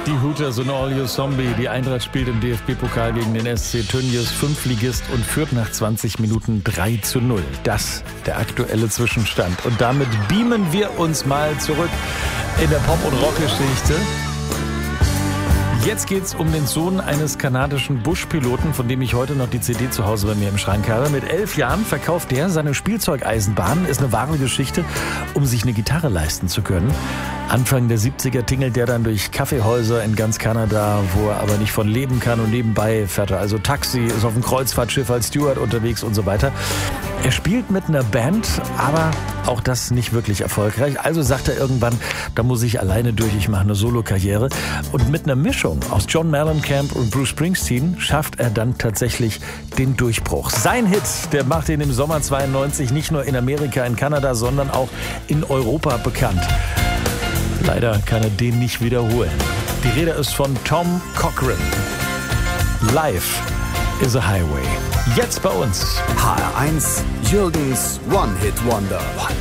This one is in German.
Die Hooters und All You Zombie. Die Eintracht spielt im DFB-Pokal gegen den SC Tönnies, Fünftligist, und führt nach 20 Minuten 3:0. Das der aktuelle Zwischenstand. Und damit beamen wir uns mal zurück in der Pop- und Rockgeschichte. Jetzt geht's um den Sohn eines kanadischen Buschpiloten, von dem ich heute noch die CD zu Hause bei mir im Schrank habe. Mit 11 Jahren verkauft er seine Spielzeugeisenbahn. Ist eine wahre Geschichte, um sich eine Gitarre leisten zu können. Anfang der 70er tingelt er dann durch Kaffeehäuser in ganz Kanada, wo er aber nicht von leben kann, und nebenbei fährt er also Taxi, ist auf dem Kreuzfahrtschiff als Steward unterwegs und so weiter. Er spielt mit einer Band, aber auch das nicht wirklich erfolgreich. Also sagt er irgendwann, da muss ich alleine durch, ich mache eine Solokarriere. Und mit einer Mischung aus John Mellencamp und Bruce Springsteen schafft er dann tatsächlich den Durchbruch. Sein Hit, der macht ihn im Sommer 92 nicht nur in Amerika, in Kanada, sondern auch in Europa bekannt. Leider kann er den nicht wiederholen. Die Rede ist von Tom Cochrane. Life is a Highway. Jetzt bei uns. HR1 Jürgens One-Hit-Wonder.